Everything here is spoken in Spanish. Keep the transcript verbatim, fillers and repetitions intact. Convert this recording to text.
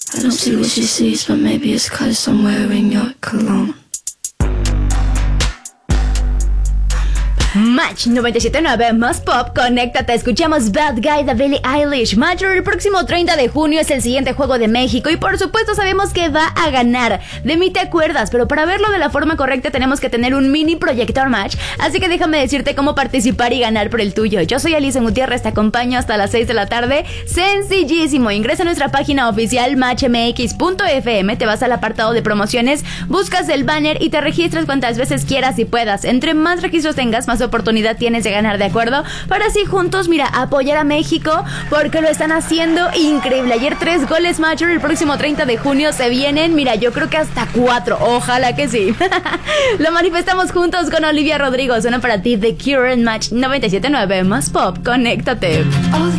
I don't see what she sees, but maybe it's 'cause I'm wearing your cologne. Match noventa y siete punto nueve más pop, conéctate, escuchamos Bad Guy de Billie Eilish. Major, el próximo treinta de junio es el siguiente juego de México y por supuesto sabemos que va a ganar. De mí te acuerdas, pero para verlo de la forma correcta tenemos que tener un mini proyector match, así que déjame decirte cómo participar y ganar por el tuyo. Yo soy Alison Gutiérrez, te acompaño hasta las seis de la tarde, sencillísimo. Ingresa a nuestra página oficial match m x punto f m, te vas al apartado de promociones, buscas el banner y te registras cuantas veces quieras y puedas. Entre más registros tengas, más oportunidad tienes de ganar, ¿de acuerdo? Para así juntos, mira, apoyar a México porque lo están haciendo increíble. Ayer tres goles, Major, el próximo treinta de junio se vienen, mira, yo creo que hasta cuatro, ojalá que sí. Lo manifestamos juntos con Olivia Rodrigo. Suena para ti The Cure en Match noventa y siete punto nueve más pop, conéctate. All